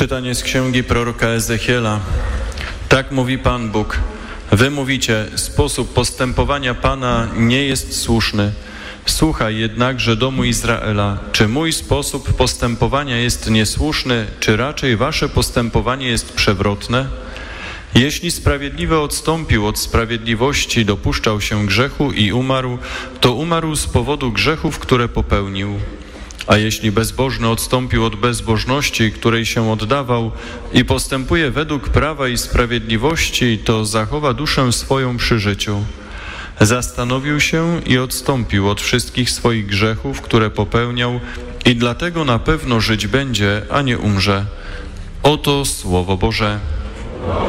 Czytanie z księgi proroka Ezechiela. Tak mówi Pan Bóg. Wy mówicie, sposób postępowania Pana nie jest słuszny. Słuchaj jednakże domu Izraela, czy mój sposób postępowania jest niesłuszny, czy raczej wasze postępowanie jest przewrotne? Jeśli sprawiedliwy odstąpił od sprawiedliwości, dopuszczał się grzechu i umarł, to umarł z powodu grzechów, które popełnił. A jeśli bezbożny odstąpił od bezbożności, której się oddawał i postępuje według prawa i sprawiedliwości, to zachowa duszę swoją przy życiu. Zastanowił się i odstąpił od wszystkich swoich grzechów, które popełniał i dlatego na pewno żyć będzie, a nie umrze. Oto Słowo Boże.